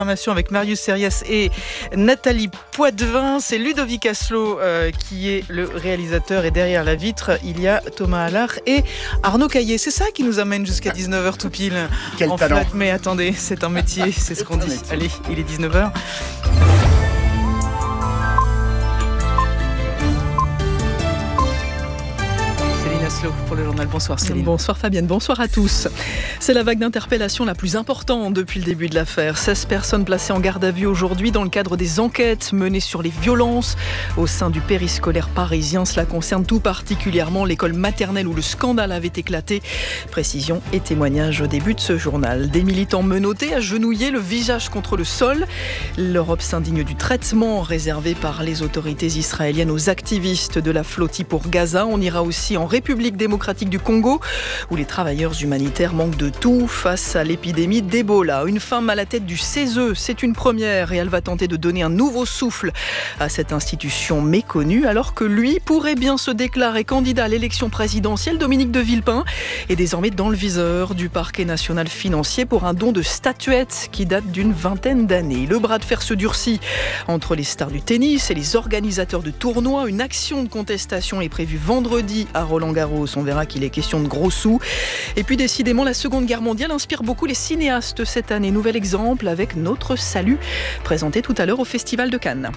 Avec Marius Serias et Nathalie Poitvin. C'est Ludovic Asselot qui est le réalisateur, et derrière la vitre il y a Thomas Allard et Arnaud Caillé. C'est ça qui nous amène jusqu'à 19h tout pile. Quel talent. Fait, mais attendez, c'est un métier, c'est ce qu'on dit. Allez, il est 19h. Pour le journal. Bonsoir Céline. Bonsoir Fabienne, bonsoir à tous. C'est la vague d'interpellation la plus importante depuis le début de l'affaire. 16 personnes placées en garde à vue aujourd'hui dans le cadre des enquêtes menées sur les violences au sein du périscolaire parisien. Cela concerne tout particulièrement l'école maternelle où le scandale avait éclaté. Précision et témoignage au début de ce journal. Des militants menottés, agenouillés, le visage contre le sol. L'Europe s'indigne du traitement réservé par les autorités israéliennes aux activistes de la flottille pour Gaza. On ira aussi en République démocratique du Congo, où les travailleurs humanitaires manquent de tout face à l'épidémie d'Ebola. Une femme à la tête du CESE, c'est une première et elle va tenter de donner un nouveau souffle à cette institution méconnue, alors que lui pourrait bien se déclarer candidat à l'élection présidentielle. Dominique de Villepin est désormais dans le viseur du parquet national financier pour un don de statuettes qui date d'une vingtaine d'années. Le bras de fer se durcit entre les stars du tennis et les organisateurs de tournois. Une action de contestation est prévue vendredi à Roland-Garros. On verra qu'il est question de gros sous. Et puis décidément, la Seconde Guerre mondiale inspire beaucoup les cinéastes cette année. Nouvel exemple avec Notre Salut, présenté tout à l'heure au Festival de Cannes.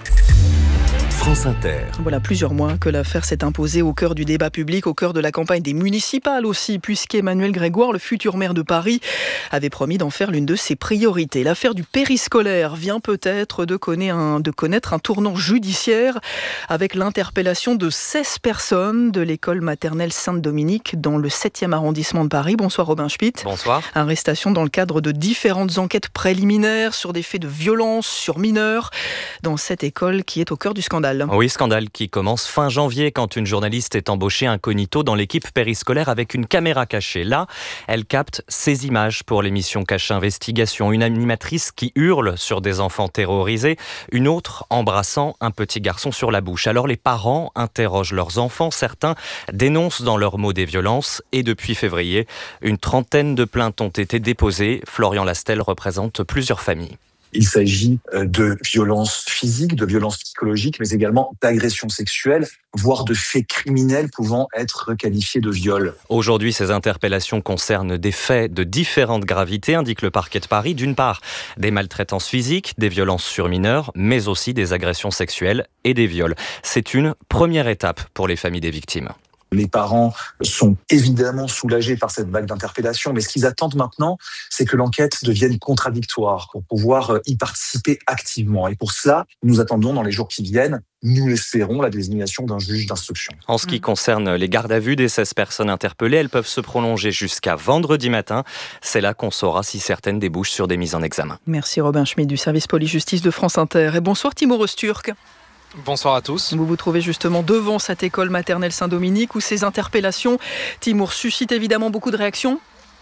France Inter. Voilà plusieurs mois que l'affaire s'est imposée au cœur du débat public, au cœur de la campagne des municipales aussi, puisqu'Emmanuel Grégoire, le futur maire de Paris, avait promis d'en faire l'une de ses priorités. L'affaire du périscolaire vient peut-être de connaître un tournant judiciaire avec l'interpellation de 16 personnes de l'école maternelle Sainte-Dominique dans le 7e arrondissement de Paris. Bonsoir Robin Schmitt. Bonsoir. Arrestation dans le cadre de différentes enquêtes préliminaires sur des faits de violence sur mineurs dans cette école qui est au cœur du scandale. Oui, scandale qui commence fin janvier quand une journaliste est embauchée incognito dans l'équipe périscolaire avec une caméra cachée. Là, elle capte ces images pour l'émission Cache Investigation. Une animatrice qui hurle sur des enfants terrorisés, une autre embrassant un petit garçon sur la bouche. Alors les parents interrogent leurs enfants, certains dénoncent dans leurs mots des violences et depuis février, une trentaine de plaintes ont été déposées. Florian Lastel représente plusieurs familles. Il s'agit de violences physiques, de violences psychologiques, mais également d'agressions sexuelles, voire de faits criminels pouvant être qualifiés de viol. Aujourd'hui, ces interpellations concernent des faits de différentes gravités, indique le parquet de Paris. D'une part, des maltraitances physiques, des violences sur mineurs, mais aussi des agressions sexuelles et des viols. C'est une première étape pour les familles des victimes. Les parents sont évidemment soulagés par cette vague d'interpellation, mais ce qu'ils attendent maintenant, c'est que l'enquête devienne contradictoire pour pouvoir y participer activement. Et pour cela, nous attendons dans les jours qui viennent, nous l'espérons, la désignation d'un juge d'instruction. En ce qui concerne les gardes à vue des 16 personnes interpellées, elles peuvent se prolonger jusqu'à vendredi matin. C'est là qu'on saura si certaines débouchent sur des mises en examen. Merci Robin Schmitt du service police-justice de France Inter. Et bonsoir Timo Rosturk. Bonsoir à tous. Vous vous trouvez justement devant cette école maternelle Saint-Dominique où ces interpellations, Timour, suscitent évidemment beaucoup de réactions ?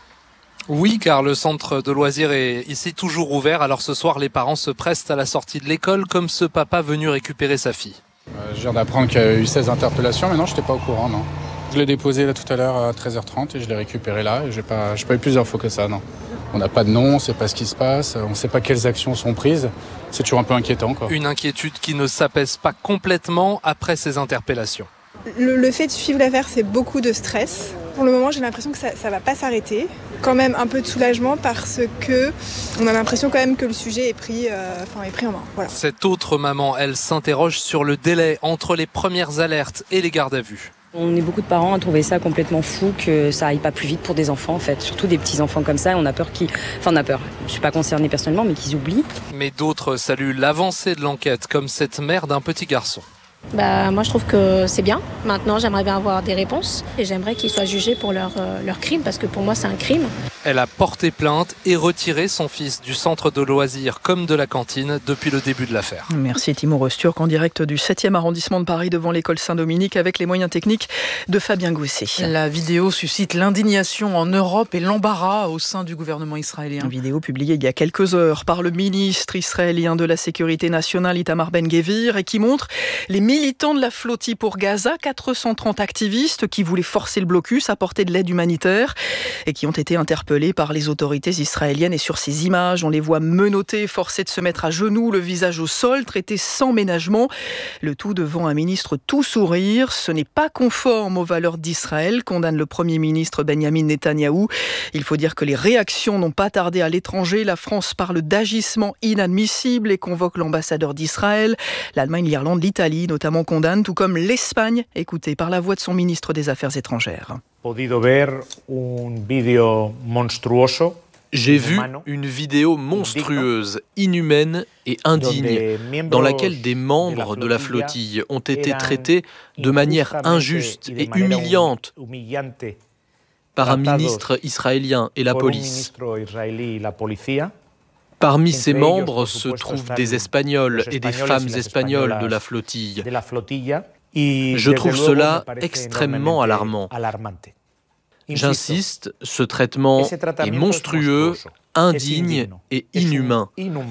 Oui, car le centre de loisirs est ici toujours ouvert. Alors ce soir, les parents se pressent à la sortie de l'école comme ce papa venu récupérer sa fille. Je viens d'apprendre qu'il y a eu 16 interpellations, mais non, je n'étais pas au courant, non. Je l'ai déposé là tout à l'heure à 13h30 et je l'ai récupéré là. Et j'ai pas eu plus d'infos que ça, non. On n'a pas de nom, on ne sait pas ce qui se passe, on ne sait pas quelles actions sont prises. C'est toujours un peu inquiétant, quoi. Une inquiétude qui ne s'apaise pas complètement après ces interpellations. Le fait de suivre l'affaire, c'est beaucoup de stress. Pour le moment, j'ai l'impression que ça ne va pas s'arrêter. Quand même un peu de soulagement parce que on a l'impression quand même que le sujet est pris en main. Voilà. Cette autre maman, elle s'interroge sur le délai entre les premières alertes et les gardes à vue. On est beaucoup de parents à trouver ça complètement fou, que ça aille pas plus vite pour des enfants en fait, surtout des petits enfants comme ça. On a peur je suis pas concernée personnellement, mais qu'ils oublient. Mais d'autres saluent l'avancée de l'enquête, comme cette mère d'un petit garçon. Moi je trouve que c'est bien. Maintenant j'aimerais bien avoir des réponses et j'aimerais qu'ils soient jugés pour leur crime parce que pour moi c'est un crime. Elle a porté plainte et retiré son fils du centre de loisirs comme de la cantine depuis le début de l'affaire. Merci Timo Rosturk en direct du 7e arrondissement de Paris devant l'école Saint-Dominique avec les moyens techniques de Fabien Gousset. La vidéo suscite l'indignation en Europe et l'embarras au sein du gouvernement israélien. Une vidéo publiée il y a quelques heures par le ministre israélien de la Sécurité nationale Itamar Ben-Gvir et qui montre les militants de la flottille pour Gaza, 430 activistes qui voulaient forcer le blocus, apporter de l'aide humanitaire et qui ont été interpellés interpellés par les autorités israéliennes. Et sur ces images, on les voit menottés, forcés de se mettre à genoux, le visage au sol, traités sans ménagement. Le tout devant un ministre tout sourire. Ce n'est pas conforme aux valeurs d'Israël, condamne le Premier ministre Benjamin Netanyahou. Il faut dire que les réactions n'ont pas tardé à l'étranger. La France parle d'agissements inadmissibles et convoque l'ambassadeur d'Israël. L'Allemagne, l'Irlande, l'Italie notamment condamnent, tout comme l'Espagne, écoutée par la voix de son ministre des Affaires étrangères. J'ai vu une vidéo monstrueuse, inhumaine et indigne, dans laquelle des membres de la flottille ont été traités de manière injuste et humiliante par un ministre israélien et la police. Parmi ces membres se trouvent des Espagnols et des femmes espagnoles de la flottille. Je trouve cela extrêmement alarmant. J'insiste, ce traitement est monstrueux, indigne et inhumain.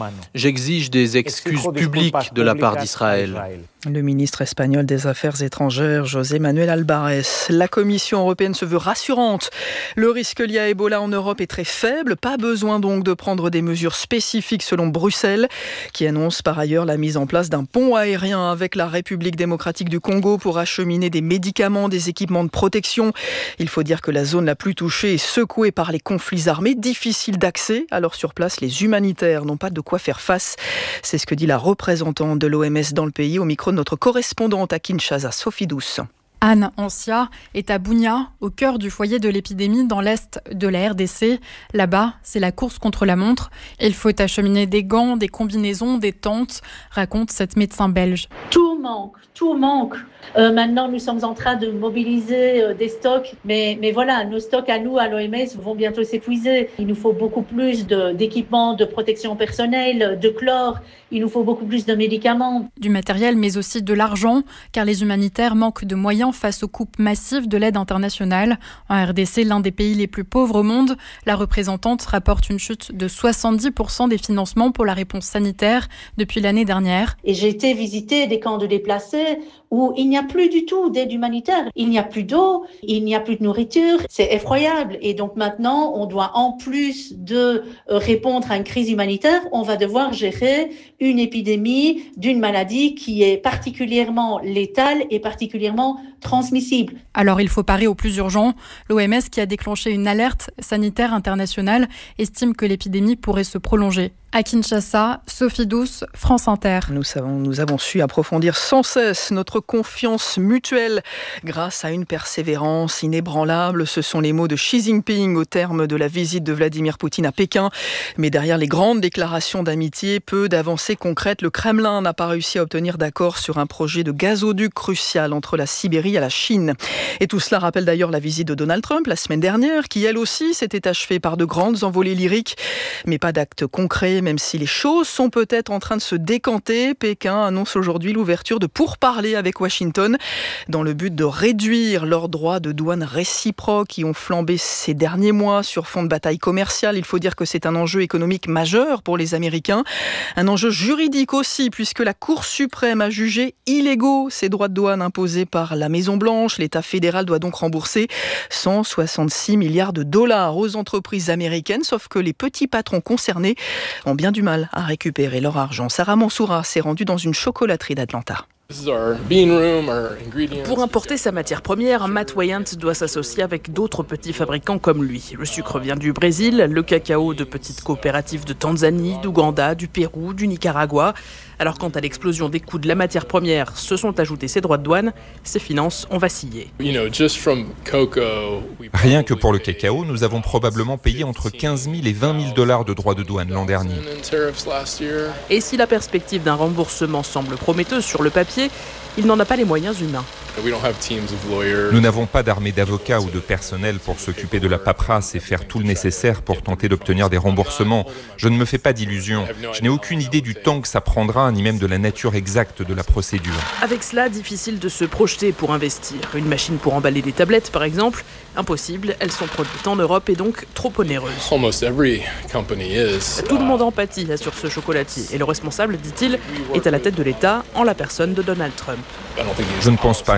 J'exige des excuses publiques de la part d'Israël. Le ministre espagnol des Affaires étrangères, José Manuel Albares. La Commission européenne se veut rassurante. Le risque lié à Ebola en Europe est très faible. Pas besoin donc de prendre des mesures spécifiques selon Bruxelles, qui annonce par ailleurs la mise en place d'un pont aérien avec la République démocratique du Congo pour acheminer des médicaments, des équipements de protection. Il faut dire que la zone la plus touchée est secouée par les conflits armés, difficile d'accès. Alors sur place, les humanitaires n'ont pas de quoi faire face. C'est ce que dit la représentante de l'OMS dans le pays au micro de notre correspondante à Kinshasa, Sophie Douce. Anne Ancia est à Bunia, au cœur du foyer de l'épidémie dans l'est de la RDC. Là-bas, c'est la course contre la montre. Il faut acheminer des gants, des combinaisons, des tentes, raconte cette médecin belge. Tout manque. Maintenant, nous sommes en train de mobiliser des stocks, mais voilà, nos stocks à nous, à l'OMS, vont bientôt s'épuiser. Il nous faut beaucoup plus d'équipements de protection personnelle, de chlore, il nous faut beaucoup plus de médicaments. Du matériel, mais aussi de l'argent, car les humanitaires manquent de moyens face aux coupes massives de l'aide internationale. En RDC, l'un des pays les plus pauvres au monde, la représentante rapporte une chute de 70% des financements pour la réponse sanitaire depuis l'année dernière. Et j'ai été visiter des camps de déplacés où il n'y a plus du tout d'aide humanitaire. Il n'y a plus d'eau, il n'y a plus de nourriture. C'est effroyable. Et donc maintenant, on doit, en plus de répondre à une crise humanitaire, on va devoir gérer une épidémie d'une maladie qui est particulièrement létale et particulièrement transmissible. Alors il faut parer au plus urgent. L'OMS, qui a déclenché une alerte sanitaire internationale, estime que l'épidémie pourrait se prolonger. À Kinshasa, Sophie Douce, France Inter. Nous avons su approfondir sans cesse notre confiance mutuelle grâce à une persévérance inébranlable. Ce sont les mots de Xi Jinping au terme de la visite de Vladimir Poutine à Pékin. Mais derrière les grandes déclarations d'amitié, peu d'avancées concrètes. Le Kremlin n'a pas réussi à obtenir d'accord sur un projet de gazoduc crucial entre la Sibérie et la Chine. Et tout cela rappelle d'ailleurs la visite de Donald Trump la semaine dernière, qui elle aussi s'était achevée par de grandes envolées lyriques, mais pas d'actes concrets. Même si les choses sont peut-être en train de se décanter, Pékin annonce aujourd'hui l'ouverture de pourparlers avec Washington dans le but de réduire leurs droits de douane réciproques qui ont flambé ces derniers mois sur fond de bataille commerciale. Il faut dire que c'est un enjeu économique majeur pour les Américains. Un enjeu juridique aussi, puisque la Cour suprême a jugé illégaux ces droits de douane imposés par la Maison-Blanche. L'État fédéral doit donc rembourser 166 milliards de dollars aux entreprises américaines, sauf que les petits patrons concernés ont bien du mal à récupérer leur argent. Sarah Mansoura s'est rendue dans une chocolaterie d'Atlanta. Pour importer sa matière première, Matt Wyant doit s'associer avec d'autres petits fabricants comme lui. Le sucre vient du Brésil, le cacao de petites coopératives de Tanzanie, d'Ouganda, du Pérou, du Nicaragua. Alors quant à l'explosion des coûts de la matière première, se sont ajoutés ses droits de douane, ses finances ont vacillé. Rien que pour le cacao, nous avons probablement payé entre 15 000 et 20 000 dollars de droits de douane l'an dernier. Et si la perspective d'un remboursement semble prometteuse sur le papier, il n'en a pas les moyens humains. Nous n'avons pas d'armée d'avocats ou de personnel pour s'occuper de la paperasse et faire tout le nécessaire pour tenter d'obtenir des remboursements. Je ne me fais pas d'illusions. Je n'ai aucune idée du temps que ça prendra, ni même de la nature exacte de la procédure. Avec cela, difficile de se projeter pour investir. Une machine pour emballer des tablettes, par exemple, impossible. Elles sont produites en Europe et donc trop onéreuses. Tout le monde en pâtit sur ce chocolatier. Et le responsable, dit-il, est à la tête de l'État, en la personne de Donald Trump. Je ne pense pas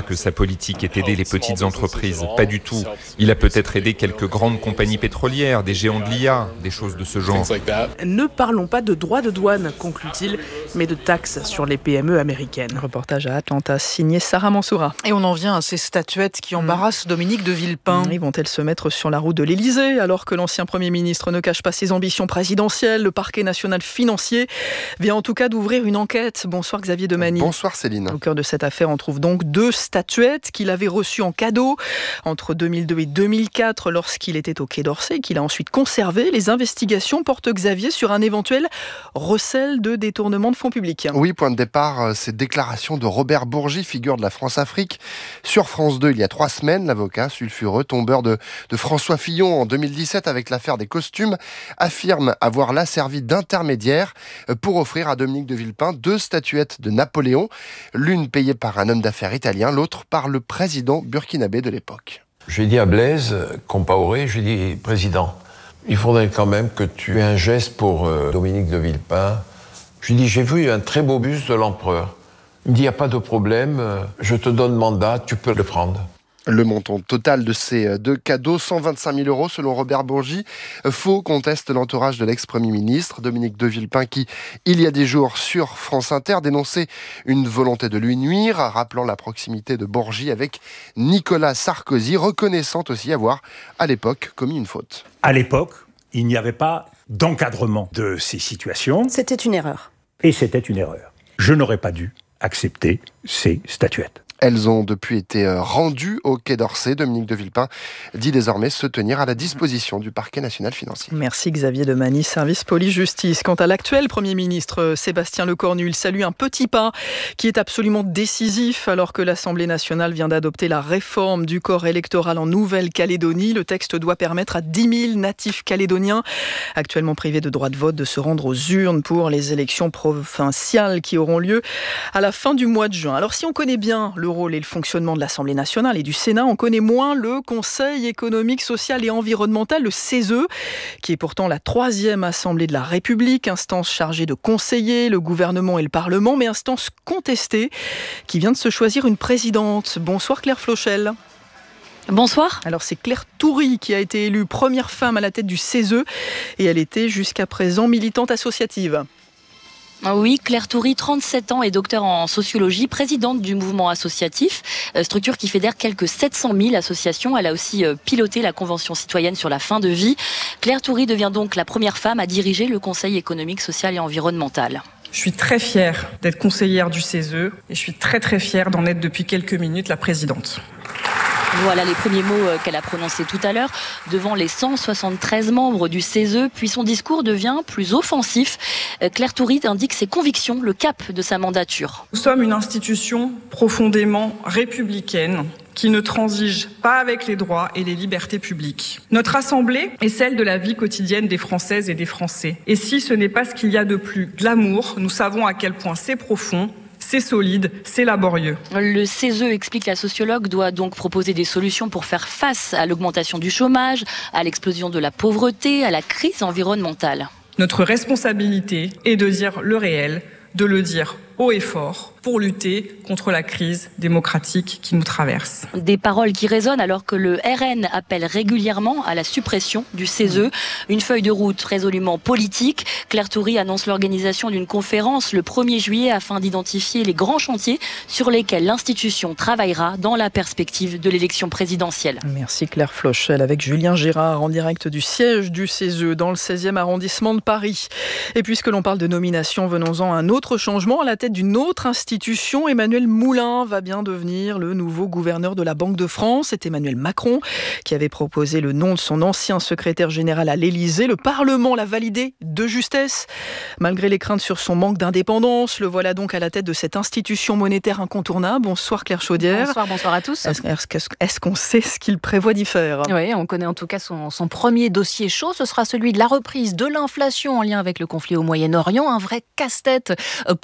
que sa politique ait aidé les petites entreprises. Pas du tout. Il a peut-être aidé quelques grandes compagnies pétrolières, des géants de l'IA, des choses de ce genre. Ne parlons pas de droits de douane, conclut-il, mais de taxes sur les PME américaines. Reportage à Atlanta, signé Sarah Mansoura. Et on en vient à ces statuettes qui embarrassent Dominique de Villepin. Et vont-elles se mettre sur la route de l'Élysée alors que l'ancien Premier ministre ne cache pas ses ambitions présidentielles? Le parquet national financier vient en tout cas d'ouvrir une enquête. Bonsoir Xavier Demany. Bonsoir Céline. Au cœur de cette affaire, on trouve donc 2 statuettes qu'il avait reçues en cadeau entre 2002 et 2004 lorsqu'il était au Quai d'Orsay, qu'il a ensuite conservé. Les investigations portent, Xavier, sur un éventuel recel de détournement de fonds publics. Oui, point de départ, ces déclarations de Robert Bourgi, figure de la France-Afrique, sur France 2 il y a 3 semaines. L'avocat sulfureux, tombeur de François Fillon en 2017 avec l'affaire des costumes, affirme avoir là servi d'intermédiaire pour offrir à Dominique de Villepin 2 statuettes de Napoléon, l'une payée par un homme d'affaires italien, l'autre par le président burkinabé de l'époque. J'ai dit à Blaise Compaoré, j'ai dit « Président, il faudrait quand même que tu aies un geste pour Dominique de Villepin. » Je lui ai dit « J'ai vu un très beau buste de l'empereur. » Il me dit « Il n'y a pas de problème, je te donne mandat, tu peux le prendre. » Le montant total de ces 2 cadeaux, 125 000 € selon Robert Bourgi. Faux, conteste l'entourage de l'ex-premier ministre Dominique de Villepin qui, il y a des jours sur France Inter, dénonçait une volonté de lui nuire, rappelant la proximité de Bourgi avec Nicolas Sarkozy, reconnaissant aussi avoir, à l'époque, commis une faute. À l'époque, il n'y avait pas d'encadrement de ces situations. C'était une erreur. Et c'était une erreur. Je n'aurais pas dû accepter ces statuettes. Elles ont depuis été rendues au Quai d'Orsay. Dominique de Villepin dit désormais se tenir à la disposition du parquet national financier. Merci Xavier Demany, service police-justice. Quant à l'actuel Premier ministre Sébastien Lecornu, il salue un petit pas qui est absolument décisif alors que l'Assemblée nationale vient d'adopter la réforme du corps électoral en Nouvelle-Calédonie. Le texte doit permettre à 10 000 natifs calédoniens actuellement privés de droit de vote de se rendre aux urnes pour les élections provinciales qui auront lieu à la fin du mois de juin. Alors si on connaît bien le rôle et le fonctionnement de l'Assemblée nationale et du Sénat, on connaît moins le Conseil économique, social et environnemental, le CESE, qui est pourtant la 3e Assemblée de la République, instance chargée de conseiller le gouvernement et le Parlement, mais instance contestée, qui vient de se choisir une présidente. Bonsoir Claire Flochel. Bonsoir. Alors c'est Claire Toury qui a été élue première femme à la tête du CESE et elle était jusqu'à présent militante associative. Oui, Claire Toury, 37 ans et docteur en sociologie, présidente du mouvement associatif, structure qui fédère quelques 700 000 associations. Elle a aussi piloté la Convention citoyenne sur la fin de vie. Claire Toury devient donc la première femme à diriger le Conseil économique, social et environnemental. Je suis très fière d'être conseillère du CESE et je suis très fière d'en être depuis quelques minutes la présidente. Voilà les premiers mots qu'elle a prononcés tout à l'heure devant les 173 membres du CESE. Puis son discours devient plus offensif. Claire Toury indique ses convictions, le cap de sa mandature. Nous sommes une institution profondément républicaine qui ne transige pas avec les droits et les libertés publiques. Notre assemblée est celle de la vie quotidienne des Françaises et des Français. Et si ce n'est pas ce qu'il y a de plus glamour, nous savons à quel point c'est profond, c'est solide, c'est laborieux. Le CESE, explique la sociologue, doit donc proposer des solutions pour faire face à l'augmentation du chômage, à l'explosion de la pauvreté, à la crise environnementale. Notre responsabilité est de dire le réel, de le dire haut et fort, pour lutter contre la crise démocratique qui nous traverse. Des paroles qui résonnent alors que le RN appelle régulièrement à la suppression du CESE. Une feuille de route résolument politique. Claire Toury annonce l'organisation d'une conférence le 1er juillet afin d'identifier les grands chantiers sur lesquels l'institution travaillera dans la perspective de l'élection présidentielle. Merci Claire Flochel avec Julien Girard en direct du siège du CESE dans le 16e arrondissement de Paris. Et puisque l'on parle de nomination, venons-en à un autre changement à la tête d'une autre institution. Emmanuel Moulin va bien devenir le nouveau gouverneur de la Banque de France. C'est Emmanuel Macron qui avait proposé le nom de son ancien secrétaire général à l'Élysée. Le Parlement l'a validé de justesse. Malgré les craintes sur son manque d'indépendance, le voilà donc à la tête de cette institution monétaire incontournable. Bonsoir Claire Chaudière. Bonsoir à tous. Est-ce qu'on sait ce qu'il prévoit d'y faire ? Oui, on connaît en tout cas son premier dossier chaud. Ce sera celui de la reprise de l'inflation en lien avec le conflit au Moyen-Orient. Un vrai casse-tête pour les banquiers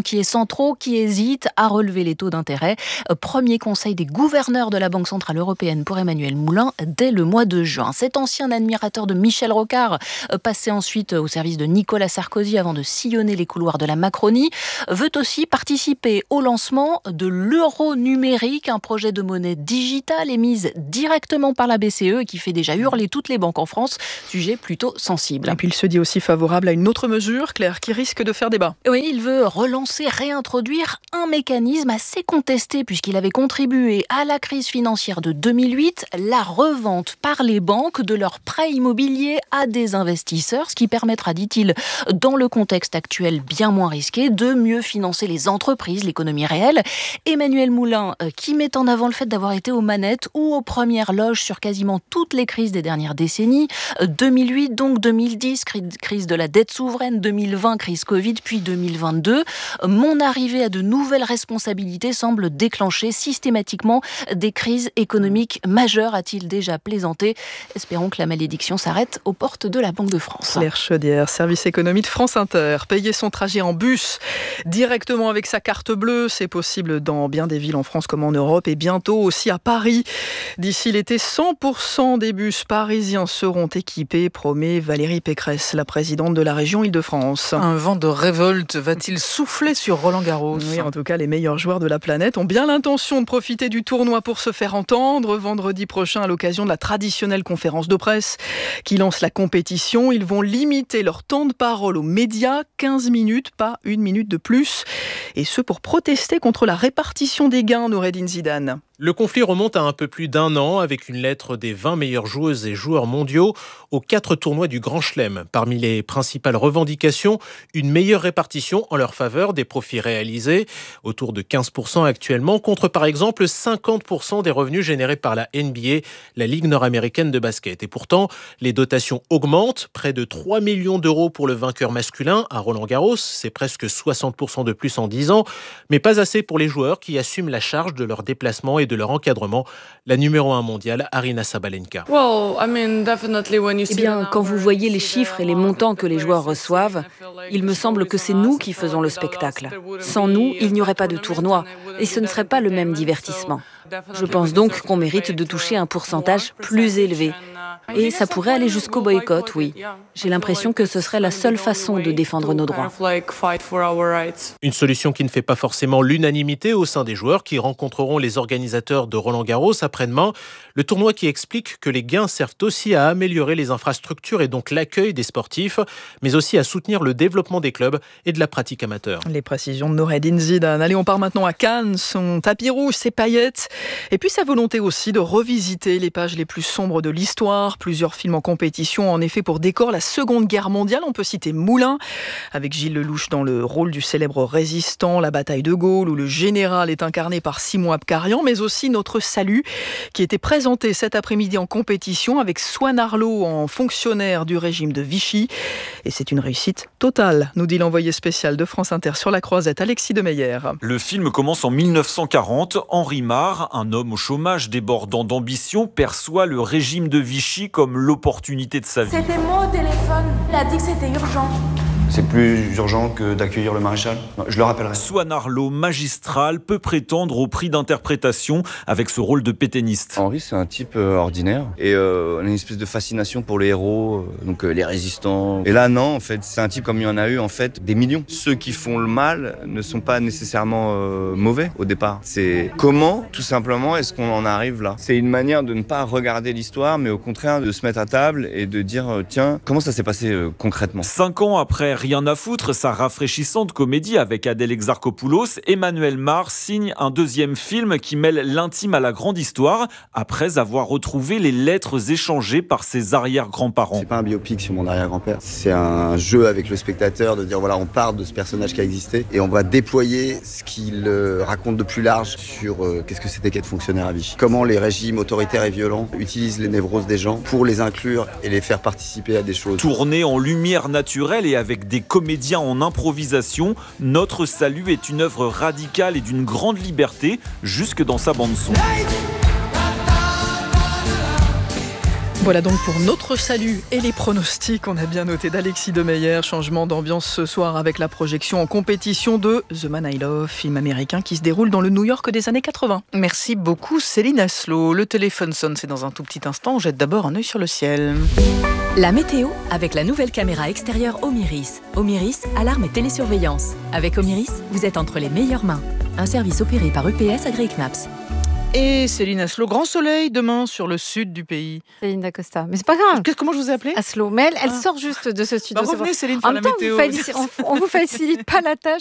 banquiers centraux qui hésitent à relever les taux d'intérêt. Premier conseil des gouverneurs de la Banque centrale européenne pour Emmanuel Moulin dès le mois de juin. Cet ancien admirateur de Michel Rocard, passé ensuite au service de Nicolas Sarkozy avant de sillonner les couloirs de la Macronie, veut aussi participer au lancement de l'euro numérique, un projet de monnaie digitale émise directement par la BCE et qui fait déjà hurler toutes les banques en France, sujet plutôt sensible. Et puis il se dit aussi favorable à une autre mesure, Claire, qui risque de faire débat. Oui, il veut relancer, réintroduire un mécanisme assez contesté puisqu'il avait contribué à la crise financière de 2008, la revente par les banques de leurs prêts immobiliers à des investisseurs, ce qui permettra, dit-il, dans le contexte actuel bien moins risqué, de mieux financer les entreprises, l'économie réelle. Emmanuel Moulin, qui met en avant le fait d'avoir été aux manettes ou aux premières loges sur quasiment toutes les crises des dernières décennies. 2008, donc 2010, crise de la dette souveraine, 2020, crise Covid, puis 2022. Mon arrivée à de nouvelles responsabilités semble déclencher systématiquement des crises économiques majeures, a-t-il déjà plaisanté. Espérons que la malédiction s'arrête aux portes de la Banque de France. Claire Chaudière, service économie de France Inter. Payer son trajet en bus directement avec sa carte bleue, c'est possible dans bien des villes en France comme en Europe et bientôt aussi à Paris. D'ici l'été, 100% des bus parisiens seront équipés, promet Valérie Pécresse, la présidente de la région Île-de-France. Un vent de révolte va-t-il souffler sur Roland-Garros ? Oui, en tout cas, les meilleurs joueurs de la planète ont bien l'intention de profiter du tournoi pour se faire entendre. Vendredi prochain, à l'occasion de la traditionnelle conférence de presse qui lance la compétition, ils vont limiter leur temps de parole aux médias, 15 minutes, pas une minute de plus. Et ce pour protester contre la répartition des gains, Noureddine Zidane. Le conflit remonte à un peu plus d'un an avec une lettre des 20 meilleures joueuses et joueurs mondiaux aux 4 tournois du Grand Chelem. Parmi les principales revendications, une meilleure répartition en leur faveur des profits réalisés, autour de 15% actuellement, contre par exemple 50% des revenus générés par la NBA, la Ligue nord-américaine de basket. Et pourtant, les dotations augmentent, près de 3 millions d'euros pour le vainqueur masculin à Roland-Garros, c'est presque 60% de plus en 10 ans, mais pas assez pour les joueurs qui assument la charge de leur déplacement et de leur encadrement, la numéro 1 mondiale, Aryna Sabalenka. Eh bien, quand vous voyez les chiffres et les montants que les joueurs reçoivent, il me semble que c'est nous qui faisons le spectacle. Sans nous, il n'y aurait pas de tournoi et ce ne serait pas le même divertissement. Je pense donc qu'on mérite de toucher un pourcentage plus élevé. Et ça pourrait aller jusqu'au boycott, oui. J'ai l'impression que ce serait la seule façon de défendre nos droits. Une solution qui ne fait pas forcément l'unanimité au sein des joueurs qui rencontreront les organisateurs de Roland-Garros après-demain. Le tournoi qui explique que les gains servent aussi à améliorer les infrastructures et donc l'accueil des sportifs, mais aussi à soutenir le développement des clubs et de la pratique amateur. Les précisions de Noureddine Zidane. Allez, on part maintenant à Cannes, son tapis rouge, ses paillettes, et puis sa volonté aussi de revisiter les pages les plus sombres de l'histoire. Plusieurs films en compétition, en effet, pour décor la Seconde Guerre mondiale. On peut citer Moulin, avec Gilles Lelouch dans le rôle du célèbre résistant, la bataille de Gaulle, où le général est incarné par Simon Abkarian, mais aussi Notre Salut, qui était présenté cet après-midi en compétition avec Swan Arlo en fonctionnaire du régime de Vichy. Et c'est une réussite totale, nous dit l'envoyé spécial de France Inter sur la Croisette, Alexis Demeyer. Le film commence en 1940. Henri Marre, un homme au chômage débordant d'ambition, perçoit le régime de Vichy comme l'opportunité de sa vie. C'était moi au téléphone. Il a dit que c'était urgent. C'est plus urgent que d'accueillir le maréchal ? Je le rappellerai. Swan Arlo, magistral, peut prétendre au prix d'interprétation avec ce rôle de pétainiste. Henri, c'est un type ordinaire. Et on a une espèce de fascination pour les héros, donc les résistants. Et là, non, en fait, c'est un type comme il y en a eu, en fait, des millions. Ceux qui font le mal ne sont pas nécessairement mauvais au départ. C'est comment, tout simplement, est-ce qu'on en arrive là ? C'est une manière de ne pas regarder l'histoire, mais au contraire de se mettre à table et de dire, tiens, comment ça s'est passé concrètement ? 5 ans après Rien à foutre, sa rafraîchissante comédie avec Adèle Exarchopoulos, Emmanuel Marre signe un deuxième film qui mêle l'intime à la grande histoire, après avoir retrouvé les lettres échangées par ses arrière-grands-parents. C'est pas un biopic sur mon arrière-grand-père, c'est un jeu avec le spectateur de dire voilà, on part de ce personnage qui a existé et on va déployer ce qu'il raconte de plus large sur qu'est-ce que c'était qu'être fonctionnaire à Vichy. Comment les régimes autoritaires et violents utilisent les névroses des gens pour les inclure et les faire participer à des choses. Tourné en lumière naturelle et avec des comédiens en improvisation, Notre Salut est une œuvre radicale et d'une grande liberté, jusque dans sa bande-son. Voilà donc pour notre salut et les pronostics. On a bien noté d'Alexis Demeyer. Changement d'ambiance ce soir avec la projection en compétition de The Man I Love, film américain qui se déroule dans le New York des années 80. Merci beaucoup Céline Aslo. Le téléphone sonne, c'est dans un tout petit instant. On jette d'abord un œil sur le ciel. La météo avec la nouvelle caméra extérieure Omiris. Omiris, alarme et télésurveillance. Avec Omiris, vous êtes entre les meilleures mains. Un service opéré par EPS AgriKnaps. Et Céline Aslo, grand soleil demain sur le sud du pays. Céline Dacosta. Mais c'est pas grave. Comment je vous ai appelé ? Aslo. Mais elle sort juste de ce studio. Revenez Céline, faire en même temps, la météo. on vous facilite pas la tâche